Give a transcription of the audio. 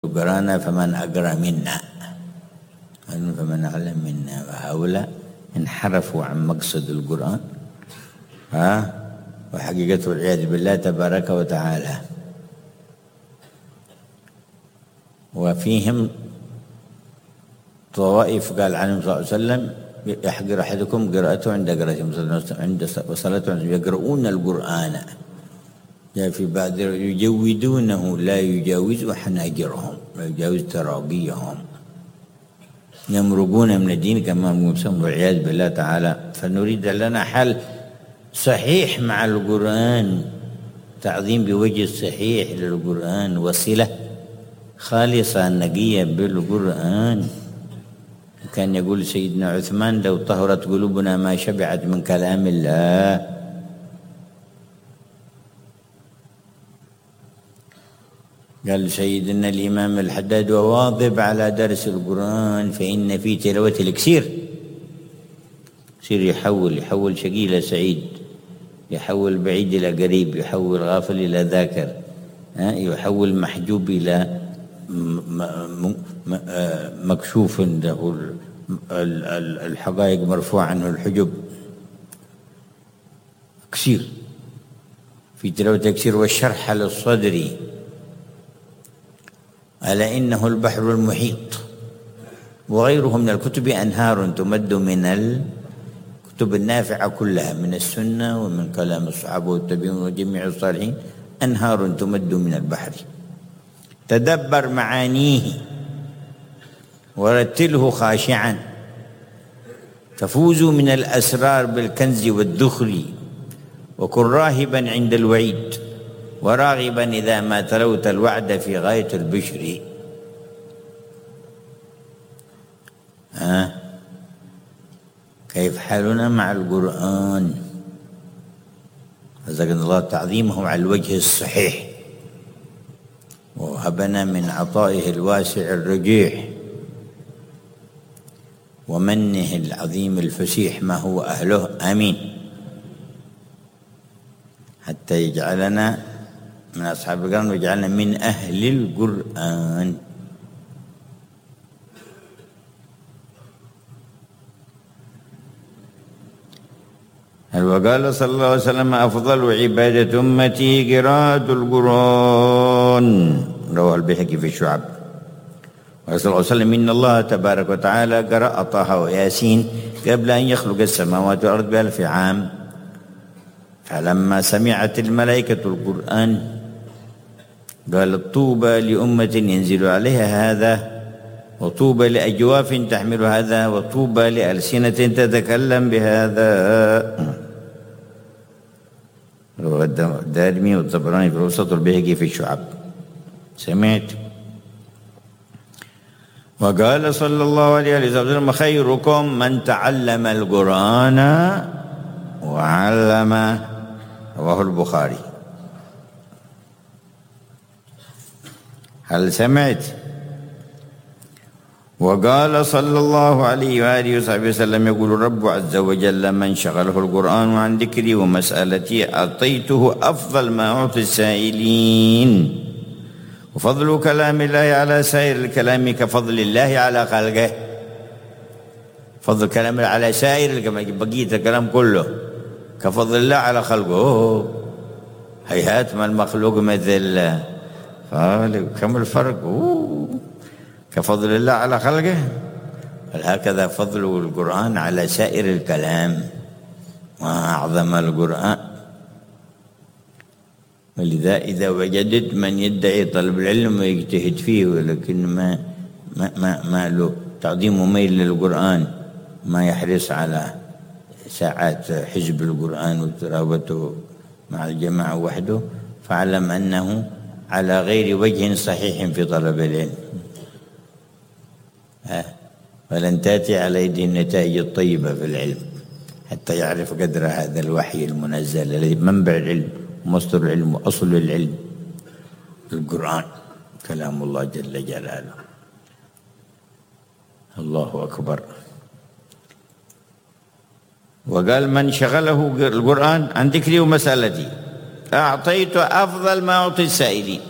قرانا فمن أقرأ منا فمن أعلم منا، وهؤلاء انحرفوا عن مقصد القرآن وحقيقته والعياذ بالله تبارك وتعالى. وفيهم طوائف قال عنهم صلى الله عليه وسلم يحقر أحدكم قراءته عند قراءتهم عند وصلاته يقرؤون القرآن، جاء في بعض يجودونه لا يجاوز حناجرهم، لا يجاوز تراقيهم، يمرقون من الدين كما مسمى والعياذ بالله تعالى. فنريد لنا حل صحيح مع القرآن، تعظيم بوجه صحيح للقرآن، وصلة خالصة نقية بالقرآن. كان يقول سيدنا عثمان لو طهرت قلوبنا ما شبعت من كلام الله. قال سيدنا الإمام الحداد وواظب على درس القرآن فإن في تلاوة الكسير يصير يحول شقي إلى سعيد، يحول بعيد إلى قريب، يحول غافل إلى ذاكر، يحول محجوب إلى مكشوف له الحقائق مرفوع عنه الحجب. كسير في تلاوة الكسير. والشرح للصدر ألا إنه البحر المحيط، وغيره من الكتب أنهار تمد من الكتب النافعة كلها من السنة ومن كلام الصحابة والتابعين وجميع الصالحين، أنهار تمد من البحر. تدبر معانيه ورتله خاشعا تفوز من الأسرار بالكنز والذخر، وكن راهبا عند الوعيد وراغبا إذا ما تلوت الوعد في غاية البشر. كيف حالنا مع القرآن؟ رزقنا الله تعظيمه على الوجه الصحيح، وهبنا من عطائه الواسع الرجيح ومنه العظيم الفسيح ما هو أهله. آمين. حتى يجعلنا من أصحاب القرآن ويجعلنا من أهل القرآن. وقال صلى الله عليه وسلم أفضل عبادة أمتي قراءة القرآن، رواه البيهقي في الشعب. وقال صلى الله عليه وسلم إن الله تبارك وتعالى قرأ طه وياسين قبل أن يخلق السماوات والأرض ب1000 عام، فلما سمعت الملائكة القرآن قالت طوبى لأمة ينزل عليها هذا، وطوبى لأجواف تحمل هذا، وطوبى لألسنة تتكلم بهذا. رواه الدارمي والطبراني في الأوسط والبيهقي في الشعب. سمعت. وقال صلى الله عليه وسلم خيركم من تعلم القرآن وعلمه، رواه البخاري. هل سمعت؟ وقال صلى الله عليه وآله وصحبه وسلم يقول الرب عز وجل من شغله القرآن عن ذكري ومسألتي أعطيته أفضل ما أعطي السائلين. وفضل كلام الله على سائر الكلام كفضل الله على خلقه. فضل كلام الله على سائر بقية الكلام كله كفضل الله على خلقه. هيهات ما المخلوق مثل خالق، كم الفرق؟ كفضل الله على خلقه. هكذا فضل القرآن على سائر الكلام، وأعظم القرآن. ولذا إذا وجدت من يدعي طلب العلم ويجتهد فيه ولكن ما له تعظيم وميل للقرآن، ما يحرص على ساعات حزب القرآن وتراوته مع الجماعة وحده، فاعلم أنه على غير وجه صحيح في طلب العلم. ولن تأتي على يده النتائج الطيبة في العلم حتى يعرف قدر هذا الوحي المنزل الذي منبع العلم ومصدر العلم وأصل العلم، القرآن كلام الله جل جلاله. الله أكبر. وقال من شغله القرآن عن ذكري ومسألتي أعطيت أفضل ما أعطي السائلين.